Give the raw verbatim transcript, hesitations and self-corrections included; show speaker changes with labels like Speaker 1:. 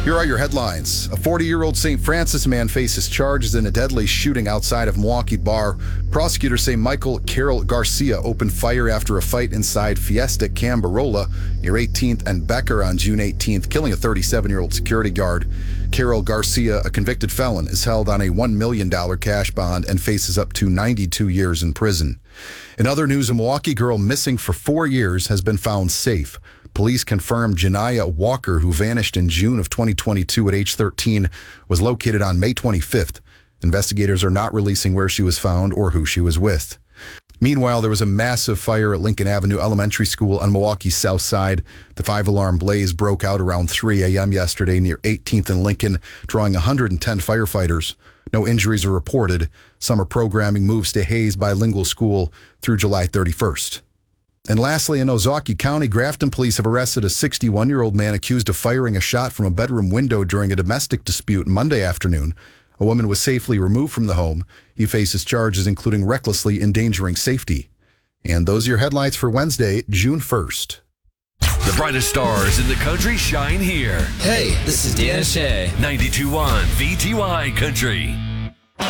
Speaker 1: Here are your headlines. A forty-year-old Saint Francis man faces charges in a deadly shooting outside of Milwaukee bar. Prosecutors say Michael Carroll Garcia opened fire after a fight inside Fiesta Cambarola near eighteenth and Becker on June eighteenth, killing a thirty-seven-year-old security guard. Carroll Garcia, a convicted felon, is held on a one million dollars cash bond and faces up to ninety-two years in prison. In other news, a Milwaukee girl missing for four years has been found safe. Police confirmed Janiyah Walker, who vanished in June of twenty twenty-two at age thirteen, was located on May twenty-fifth. Investigators are not releasing where she was found or who she was with. Meanwhile, there was a massive fire at Lincoln Avenue Elementary School on Milwaukee's south side. The five-alarm blaze broke out around three a.m. yesterday near eighteenth and Lincoln, drawing one hundred ten firefighters. No injuries are reported. Summer programming moves to Hayes Bilingual School through July thirty-first. And lastly, in Ozaukee County, Grafton police have arrested a sixty-one-year-old man accused of firing a shot from a bedroom window during a domestic dispute Monday afternoon. A woman was safely removed from the home. He faces charges including recklessly endangering safety. And those are your headlines for Wednesday, June first.
Speaker 2: The brightest stars in the country shine here.
Speaker 3: Hey, this is Dan Shea.
Speaker 2: ninety-two point one V T Y Country.